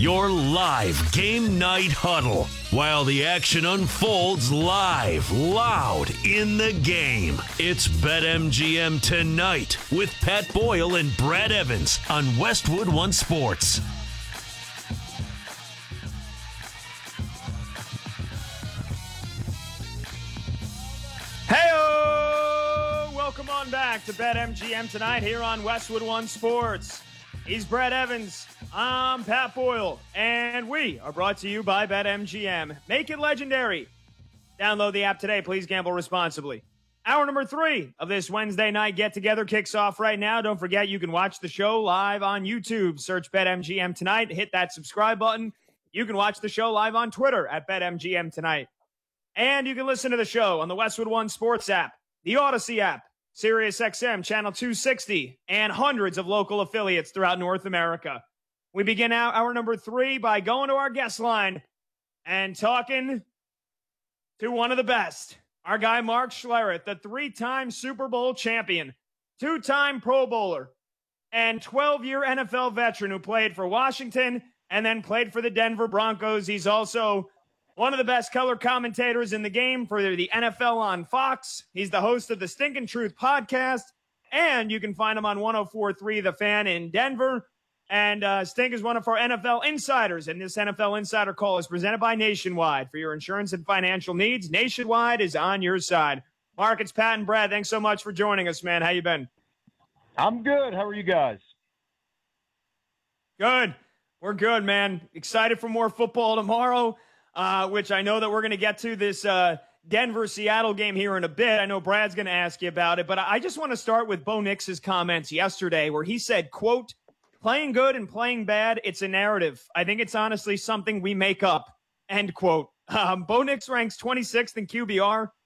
your live game night huddle while the action unfolds live, loud in the game. It's BetMGM Tonight with Pat Boyle and Brad Evans on Westwood One Sports. Hey-o! Welcome on back to BetMGM Tonight here on Westwood One Sports. He's Brad Evans. I'm Pat Boyle, and we are brought to you by BetMGM. Make it legendary. Download the app today. Please gamble responsibly. Hour number 3 of this Wednesday night get-together kicks off right now. Don't forget, you can watch the show live on YouTube. Search BetMGM Tonight. Hit that subscribe button. You can watch the show live on Twitter at BetMGM Tonight. And you can listen to the show on the Westwood One Sports app, the Odyssey app, SiriusXM Channel 260, and hundreds of local affiliates throughout North America. We begin hour number 3 by going to our guest line and talking to one of the best. Our guy, Mark Schlereth, the 3-time Super Bowl champion, 2-time Pro Bowler, and 12-year NFL veteran who played for Washington and then played for the Denver Broncos. He's also one of the best color commentators in the game for the NFL on Fox. He's the host of the Stinkin' Truth podcast, and you can find him on 104.3 The Fan in Denver. And Stink is one of our NFL insiders, and this NFL Insider Call is presented by Nationwide. For your insurance and financial needs, Nationwide is on your side. Mark, it's Pat and Brad. Thanks so much for joining us, man. How you been? I'm good. How are you guys? Good. We're good, man. Excited for more football tomorrow, which I know that we're going to get to this Denver-Seattle game here in a bit. I know Brad's going to ask you about it, but I just want to start with Bo Nix's comments yesterday where he said, quote, "Playing good and playing bad, it's a narrative. I think it's honestly something we make up," end quote. Bo Nix ranks 26th in QBR,